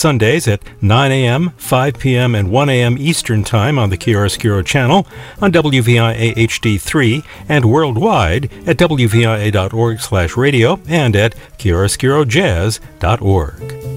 Sundays at 9 a.m., 5 p.m., and 1 a.m. Eastern Time on the Chiaroscuro channel on WVIA HD3 and worldwide at WVIA.org/radio and at chiaroscurojazz.org.